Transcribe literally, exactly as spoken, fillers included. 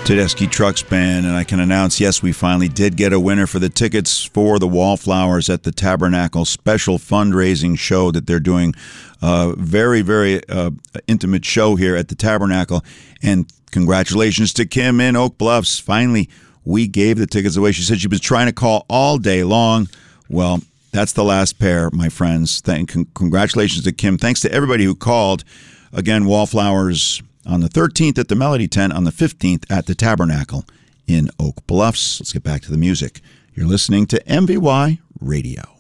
Tedeschi Trucks Band, and I can announce, yes, we finally did get a winner for the tickets for the Wallflowers at the Tabernacle special fundraising show that they're doing. Uh, very, very uh, intimate show here at the Tabernacle. And congratulations to Kim in Oak Bluffs. Finally, we gave the tickets away. She said she was trying to call all day long. Well, that's the last pair, my friends. Thank, con- congratulations to Kim. Thanks to everybody who called. Again, Wallflowers on the thirteenth at the Melody Tent, on the fifteenth at the Tabernacle in Oak Bluffs. Let's get back to the music. You're listening to M V Y Radio.